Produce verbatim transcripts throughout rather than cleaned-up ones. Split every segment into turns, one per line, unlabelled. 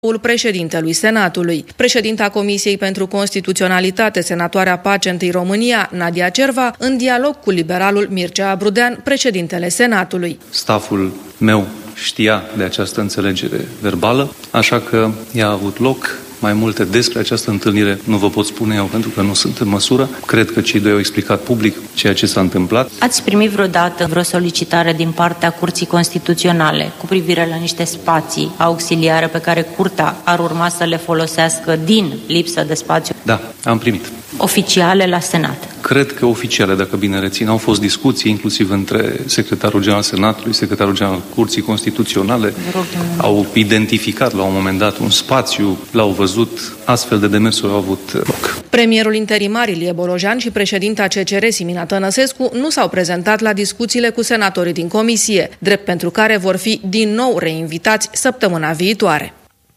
președintelui Senatului. Președinta Comisiei pentru Constituționalitate, senatoarea Pace întâi România, Nadia Cerva, în dialog cu liberalul Mircea Abrudean, președintele Senatului.
Staful meu știa de această înțelegere verbală, așa că ea a avut loc. Mai multe despre această întâlnire nu vă pot spune eu, pentru că nu sunt în măsură. Cred că cei doi au explicat public ceea ce s-a întâmplat.
Ați primit vreodată vreo solicitare din partea Curții Constituționale cu privire la niște spații auxiliare pe care Curtea ar urma să le folosească din lipsă de spațiu?
Da, am primit.
Oficiale la Senat?
Cred că oficiale, dacă bine rețin. Au fost discuții inclusiv între secretarul general Senatului, secretarul general Curții Constituționale. Au identificat la un moment dat un spațiu, l-au văzut, astfel de demersuri au avut loc.
Premierul interimar Ilie Bolojan și președinta C C R Simina Tănăsescu nu s-au prezentat la discuțiile cu senatorii din comisie, drept pentru care vor fi din nou reinvitați săptămâna viitoare.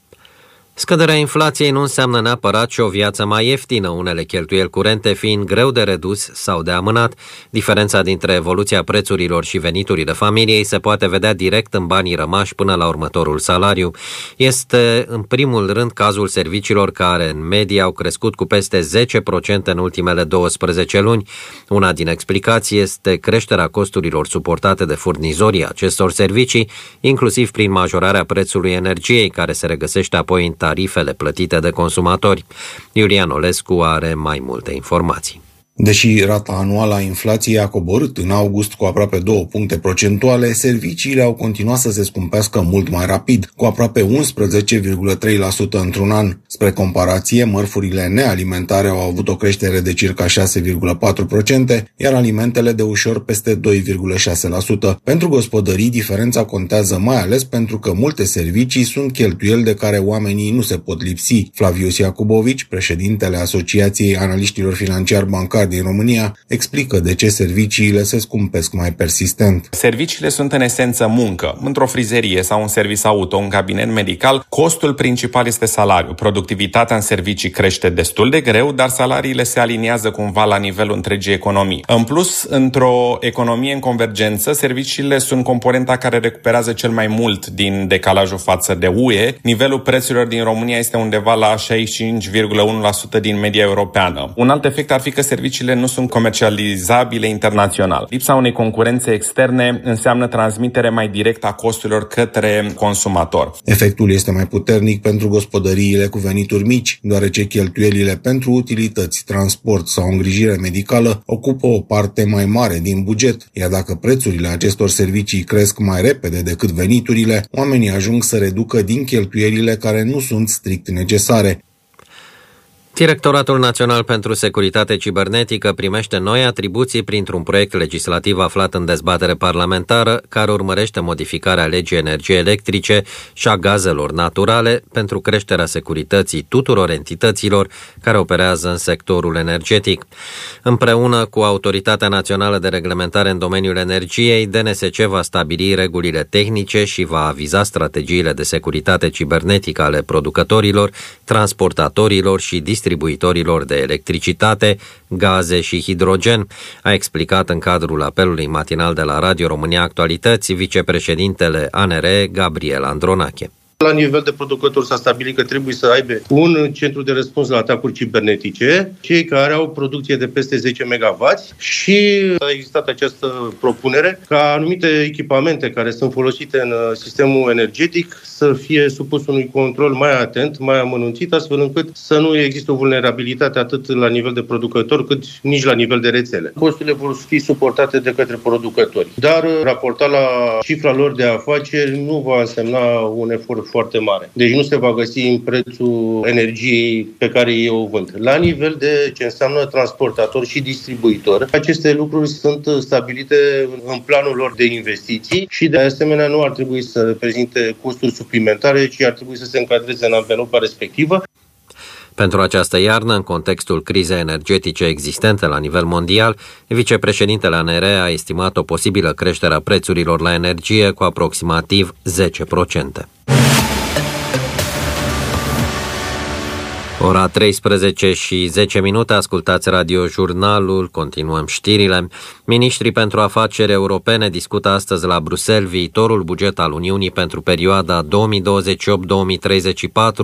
Scăderea inflației nu înseamnă neapărat și o viață mai ieftină, unele cheltuieli curente fiind greu de redus sau de amânat. Diferența dintre evoluția prețurilor și veniturile familiei se poate vedea direct în banii rămași până la următorul salariu. Este în primul rând cazul serviciilor care în medie au crescut cu peste zece la sută în ultimele douăsprezece luni. Una din explicații este creșterea costurilor suportate de furnizorii acestor servicii, inclusiv prin majorarea prețului energiei, care se regăsește apoi în tarifele plătite de consumatori. Iulian Olescu are mai multe informații.
Deși rata anuală a inflației a coborât în august cu aproape două puncte procentuale, serviciile au continuat să se scumpească mult mai rapid, cu aproape unsprezece virgulă trei la sută într-un an. Spre comparație, mărfurile nealimentare au avut o creștere de circa șase virgulă patru la sută, iar alimentele de ușor peste doi virgulă șase la sută. Pentru gospodării, diferența contează mai ales pentru că multe servicii sunt cheltuieli de care oamenii nu se pot lipsi. Flavius Iacubovici, președintele Asociației Analiștilor Financiari Bancari din România, explică de ce serviciile se scumpesc mai persistent.
Serviciile sunt în esență muncă. Într-o frizerie sau un serviciu auto, un cabinet medical, costul principal este salariul. Productivitatea în servicii crește destul de greu, dar salariile se aliniază cumva la nivelul întregii economii. În plus, într-o economie în convergență, serviciile sunt componenta care recuperează cel mai mult din decalajul față de U E. Nivelul prețurilor din România este undeva la șaizeci și cinci virgulă unu la sută din media europeană. Un alt efect ar fi că serviciile nu sunt comercializabile internațional. Lipsa unei concurențe externe înseamnă transmitere mai directă a costurilor către consumator.
Efectul este mai puternic pentru gospodăriile cu venituri mici, deoarece cheltuielile pentru utilități, transport sau îngrijire medicală ocupă o parte mai mare din buget, iar dacă prețurile acestor servicii cresc mai repede decât veniturile, oamenii ajung să reducă din cheltuielile care nu sunt strict necesare.
Directoratul Național pentru Securitate Cibernetică primește noi atribuții printr-un proiect legislativ aflat în dezbatere parlamentară care urmărește modificarea legii energiei electrice și a gazelor naturale pentru creșterea securității tuturor entităților care operează în sectorul energetic. Împreună cu Autoritatea Națională de Reglementare în domeniul energiei, D N S C va stabili regulile tehnice și va aviza strategiile de securitate cibernetică ale producătorilor, transportatorilor și distribuitorilor de electricitate, gaze și hidrogen, a explicat în cadrul apelului matinal de la Radio România Actualități vicepreședintele A N R, Gabriel Andronache.
La nivel de producător s-a stabilit că trebuie să aibă un centru de răspuns la atacuri cibernetice, cei care au producție de peste zece megawatți, și a existat această propunere ca anumite echipamente care sunt folosite în sistemul energetic să fie supus unui control mai atent, mai amănunțit, astfel încât să nu există o vulnerabilitate atât la nivel de producător cât nici la nivel de rețele. Costurile vor fi suportate de către producători, dar raportat la cifra lor de afaceri nu va însemna un efort foarte mare. Deci nu se va găsi în prețul energiei pe care ei o vând. La nivel de ce înseamnă transportator și distribuitor, aceste lucruri sunt stabilite în planul lor de investiții și de asemenea nu ar trebui să prezinte costuri suplimentare, ci ar trebui să se încadreze în anvelopa respectivă.
Pentru această iarnă, în contextul crizei energetice existente la nivel mondial, vicepreședintele A N R a estimat o posibilă creștere a prețurilor la energie cu aproximativ zece la sută. Ora treisprezece și zece minute, ascultați radiojurnalul, continuăm știrile. Ministrii pentru afaceri europene discută astăzi la Bruxelles viitorul buget al Uniunii pentru perioada două mii douăzeci și opt - două mii treizeci și patru.